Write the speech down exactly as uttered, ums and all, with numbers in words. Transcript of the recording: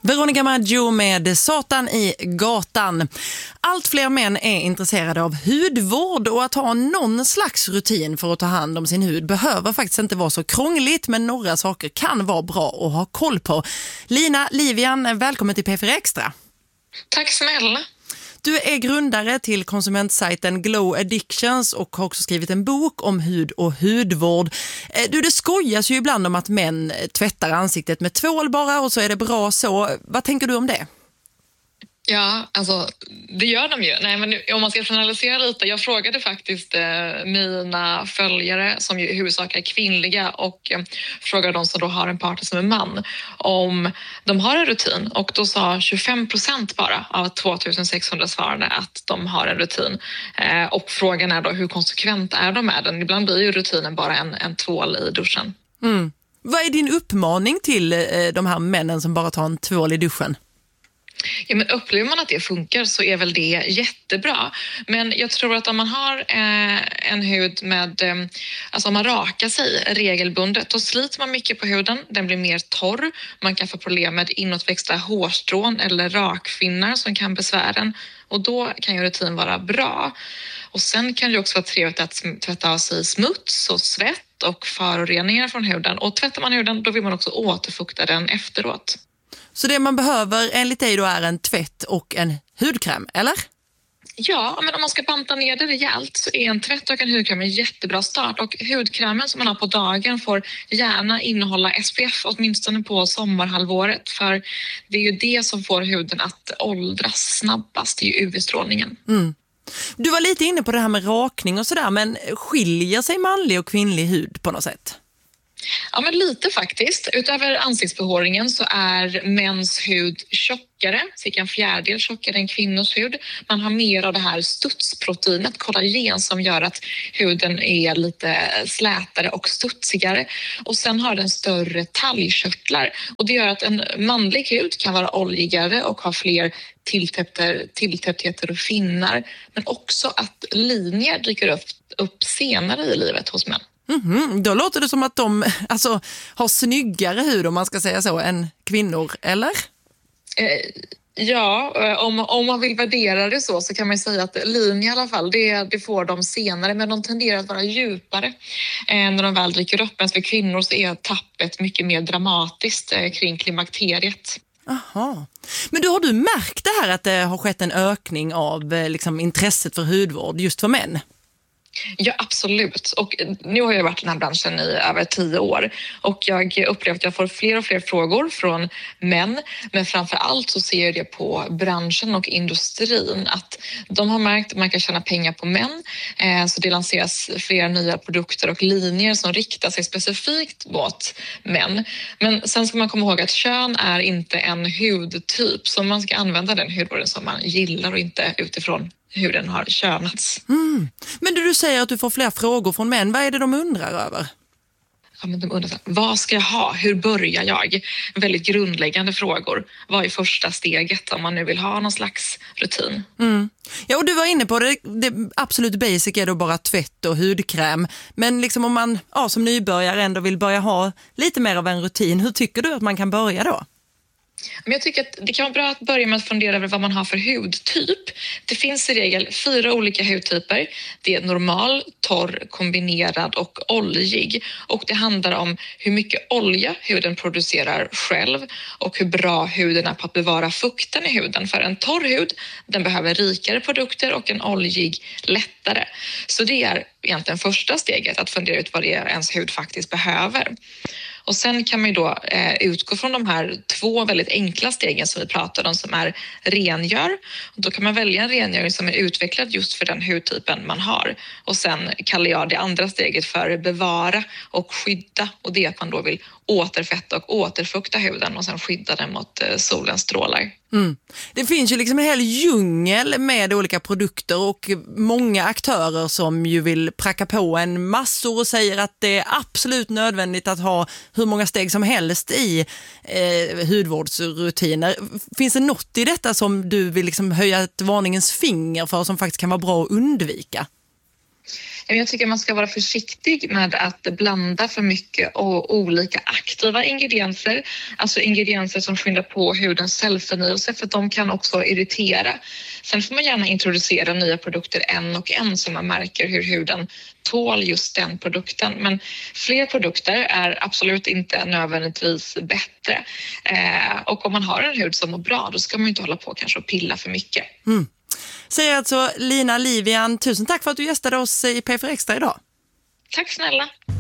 Veronica Maggio med Satan i gatan. Allt fler män är intresserade av hudvård och att ha någon slags rutin för att ta hand om sin hud behöver faktiskt inte vara så krångligt, men några saker kan vara bra att ha koll på. Lina Livian, välkommen till P fyra Extra. Tack snälla. Du är grundare till konsumentsajten Glow Addictions och har också skrivit en bok om hud och hudvård. Du, det skojas ju ibland om att män tvättar ansiktet med tvål bara och så är det bra så. Vad tänker du om det? Ja, alltså det gör de ju. Nej, men nu, om man ska generalisera lite. Jag frågade faktiskt eh, mina följare som ju i huvudsak är kvinnliga och eh, frågade de som då har en partner som är man om de har en rutin. Och då sa tjugofem procent bara av tvåtusensexhundra svarade att de har en rutin. Eh, och frågan är då hur konsekvent är de med den? Ibland blir ju rutinen bara en, en tvål i duschen. Mm. Vad är din uppmaning till eh, de här männen som bara tar en tvål i duschen? Ja, men upplever man att det funkar så är väl det jättebra. Men jag tror att om man har eh, en hud med, eh, alltså om man rakar sig regelbundet, då sliter man mycket på huden. Den blir mer torr. Man kan få problem med inåtväxta hårstrån eller rakfinnar som kan besvära den. Och då kan ju rutin vara bra. Och sen kan det också vara trevligt att tvätta av sig smuts och svett och föroreningar från huden. Och tvättar man huden, då vill man också återfukta den efteråt. Så det man behöver enligt dig då är en tvätt och en hudkräm, eller? Ja, men om man ska banta ner det rejält så är en tvätt och en hudkräm en jättebra start. Och hudkrämen som man har på dagen får gärna innehålla S P F åtminstone på sommarhalvåret. För det är ju det som får huden att åldras snabbast, det är ju U V-strålningen. Mm. Du var lite inne på det här med rakning och sådär, men skiljer sig manlig och kvinnlig hud på något sätt? Ja, men lite faktiskt. Utöver ansiktsbehåringen så är mäns hud tjockare, cirka en fjärdedel tjockare än kvinnors hud. Man har mer av det här studsproteinet, kollagen, som gör att huden är lite slätare och studsigare. Och sen har den större talgkörtlar. Och det gör att en manlig hud kan vara oljigare och ha fler tilltäpptheter och finnar. Men också att linjer dyker upp, upp senare i livet hos män. Mm-hmm. Då låter det som att de alltså, har snyggare hud, om man ska säga så, än kvinnor, eller? Eh, ja, om, om man vill värdera det så så kan man säga att linjer i alla fall, det, det får de senare, men de tenderar att vara djupare eh, när de väl dyker upp. Men för kvinnor så är tappet mycket mer dramatiskt eh, kring klimakteriet. Aha. Men då har du märkt det här att det har skett en ökning av eh, liksom, intresset för hudvård just för män? Ja, absolut. Och nu har jag varit i den här branschen i över tio år och jag upplever att jag får fler och fler frågor från män, men framför allt så ser jag det på branschen och industrin att de har märkt att man kan tjäna pengar på män, så det lanseras flera nya produkter och linjer som riktar sig specifikt mot män. Men sen ska man komma ihåg att kön är inte en hudtyp, så man ska använda den hudvården som man gillar och inte utifrån hur den har könats. Mm. Men du, du säger att du får fler frågor från män. Vad är det de undrar över? Ja, men de undrar, vad ska jag ha? Hur börjar jag? Väldigt grundläggande frågor. Vad är första steget om man nu vill ha någon slags rutin? Mm. Ja, och du var inne på det, det absolut basic är då bara tvätt och hudkräm. Men liksom om man ja, som nybörjare ändå vill börja ha lite mer av en rutin, hur tycker du att man kan börja då? Men jag tycker att det kan vara bra att börja med att fundera över vad man har för hudtyp. Det finns i regel fyra olika hudtyper. Det är normal, torr, kombinerad och oljig. Och det handlar om hur mycket olja huden producerar själv och hur bra huden är på att bevara fukten i huden. För en torr hud, den behöver rikare produkter och en oljig lättare. Så det är egentligen första steget, att fundera ut vad det är ens hud faktiskt behöver. Och sen kan man ju då eh, utgå från de här två väldigt enkla stegen som vi pratade om, som är rengör. Och då kan man välja en rengöring som är utvecklad just för den hudtypen man har. Och sen kallar jag det andra steget för bevara och skydda. Och det är att man då vill återfetta och återfukta huden och sen skydda den mot eh, solens strålar. Mm. Det finns ju liksom en hel djungel med olika produkter och många aktörer som ju vill pracka på en massor och säger att det är absolut nödvändigt att ha hur många steg som helst i eh, hudvårdsrutiner. Finns det något i detta som du vill liksom höja ett varningens finger för som faktiskt kan vara bra att undvika? Jag tycker man ska vara försiktig med att blanda för mycket och olika aktiva ingredienser. Alltså ingredienser som skyndar på hudens cellförnyelse, för att de kan också irritera. Sen får man gärna introducera nya produkter en och en så man märker hur huden tål just den produkten. Men fler produkter är absolut inte nödvändigtvis bättre. Eh, och om man har en hud som mår bra, då ska man inte hålla på kanske och pilla för mycket. Mm. Säger alltså Lina Livian, tusen tack för att du gästade oss i P fyra Extra idag. Tack snälla.